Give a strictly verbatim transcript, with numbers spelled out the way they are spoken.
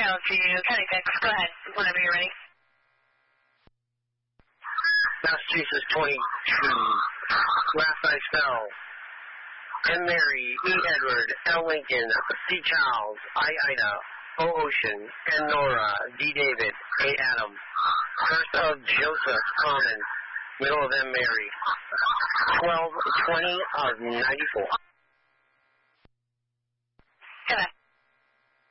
Charles to you. County six, go ahead, whenever you're ready. Massachusetts twenty-two, Last I Spell, M. Mary, E. Edward, L. Lincoln, C. Charles, I. Ida, O. Ocean, N. Nora, D. David, A. Adam, First of Joseph, Common, middle of M. Mary, twelve twenty of ninety-four.